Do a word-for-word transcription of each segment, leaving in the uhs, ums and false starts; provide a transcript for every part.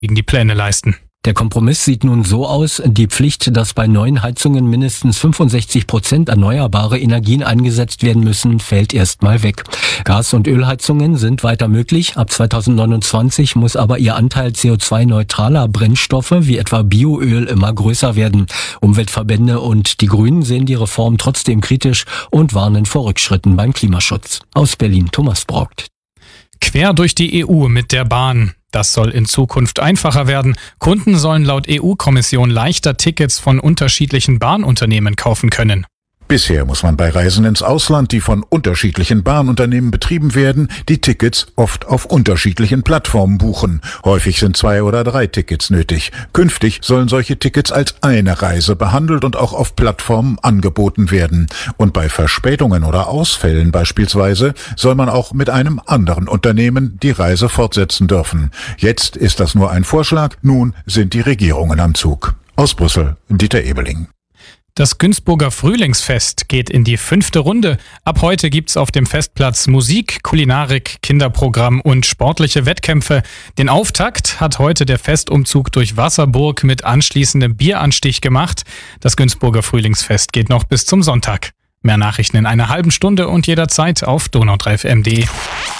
gegen die Pläne leisten. Der Kompromiss sieht nun so aus, die Pflicht, dass bei neuen Heizungen mindestens fünfundsechzig Prozent erneuerbare Energien eingesetzt werden müssen, fällt erstmal weg. Gas- und Ölheizungen sind weiter möglich. Ab zweitausendneunundzwanzig muss aber ihr Anteil C O zwei neutraler Brennstoffe wie etwa Bioöl immer größer werden. Umweltverbände und die Grünen sehen die Reform trotzdem kritisch und warnen vor Rückschritten beim Klimaschutz. Aus Berlin Thomas Braugt. Quer durch die E U mit der Bahn. Das soll in Zukunft einfacher werden. Kunden sollen laut E U-Kommission leichter Tickets von unterschiedlichen Bahnunternehmen kaufen können. Bisher muss man bei Reisen ins Ausland, die von unterschiedlichen Bahnunternehmen betrieben werden, die Tickets oft auf unterschiedlichen Plattformen buchen. Häufig sind zwei oder drei Tickets nötig. Künftig sollen solche Tickets als eine Reise behandelt und auch auf Plattformen angeboten werden. Und bei Verspätungen oder Ausfällen beispielsweise soll man auch mit einem anderen Unternehmen die Reise fortsetzen dürfen. Jetzt ist das nur ein Vorschlag, nun sind die Regierungen am Zug. Aus Brüssel, Dieter Ebeling. Das Günzburger Frühlingsfest geht in die fünfte Runde. Ab heute gibt's auf dem Festplatz Musik, Kulinarik, Kinderprogramm und sportliche Wettkämpfe. Den Auftakt hat heute der Festumzug durch Wasserburg mit anschließendem Bieranstich gemacht. Das Günzburger Frühlingsfest geht noch bis zum Sonntag. Mehr Nachrichten in einer halben Stunde und jederzeit auf Donau drei F M punkt de.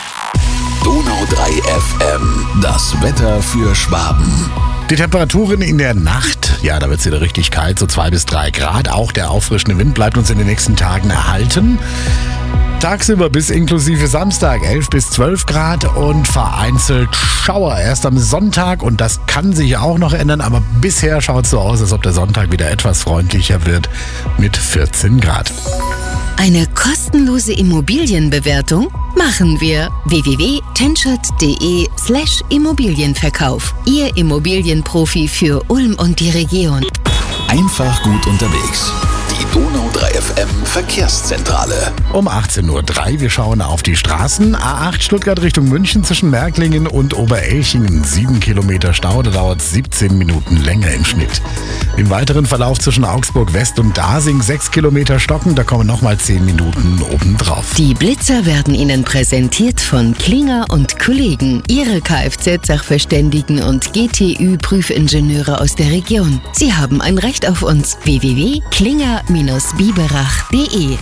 Donau drei F M, das Wetter für Schwaben. Die Temperaturen in der Nacht, ja, da wird es wieder richtig kalt, so zwei bis drei Grad. Auch der auffrischende Wind bleibt uns in den nächsten Tagen erhalten. Tagsüber bis inklusive Samstag elf bis zwölf Grad und vereinzelt Schauer erst am Sonntag. Und das kann sich auch noch ändern, aber bisher schaut es so aus, als ob der Sonntag wieder etwas freundlicher wird mit vierzehn Grad. Eine kostenlose Immobilienbewertung machen wir. w w w punkt tenschert punkt de slash Immobilienverkauf. Ihr Immobilienprofi für Ulm und die Region. Einfach gut unterwegs. Die Donau drei F M Verkehrszentrale. Um achtzehn Uhr drei, wir schauen auf die Straßen. A acht Stuttgart Richtung München zwischen Märklingen und Oberelchingen. sieben Kilometer Stau, da dauert siebzehn Minuten länger im Schnitt. Im weiteren Verlauf zwischen Augsburg West und Dasing sechs Kilometer Stocken, da kommen nochmal zehn Minuten obendrauf. Die Blitzer werden Ihnen präsentiert von Klinger und Kollegen. Ihre Kfz-Sachverständigen und G T Ü-Prüfingenieure aus der Region. Sie haben ein Recht auf uns. w w w punkt klinger Bindestrich biberach punkt de.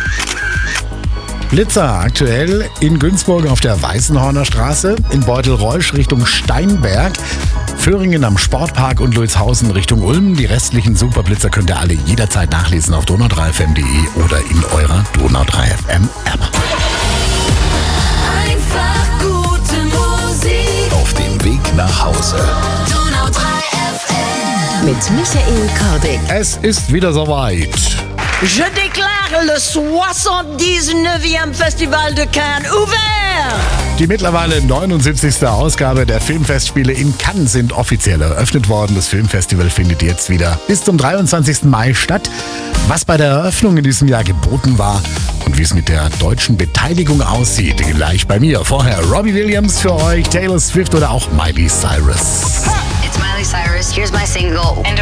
Blitzer aktuell in Günzburg auf der Weißenhorner Straße, in Beutelreusch Richtung Steinberg, Föhringen am Sportpark und Lulzhausen Richtung Ulm. Die restlichen Superblitzer könnt ihr alle jederzeit nachlesen auf donau drei f m punkt de oder in eurer Donau drei F M App. Einfach gute Musik Auf dem Weg nach Hause. Donau drei F M Mit Michael Kordick. Es ist wieder soweit. Je déclare le soixante-dix-neuvième Festival de Cannes ouvert! Die mittlerweile neunundsiebzigste Ausgabe der Filmfestspiele in Cannes sind offiziell eröffnet worden. Das Filmfestival findet jetzt wieder bis zum dreiundzwanzigsten Mai statt. Was bei der Eröffnung in diesem Jahr geboten war und wie es mit der deutschen Beteiligung aussieht, gleich bei mir. Vorher Robbie Williams für euch, Taylor Swift oder auch Miley Cyrus. It's Miley Cyrus. Here's my single.